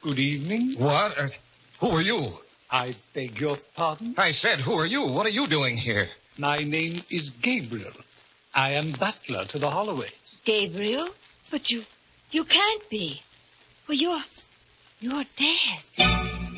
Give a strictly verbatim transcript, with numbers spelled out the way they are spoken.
Good evening. What? Uh, who are you? I beg your pardon? I said, who are you? What are you doing here? My name is Gabriel. I am butler to the Holloways. Gabriel? But you, you can't be. Well, you're, you're dead.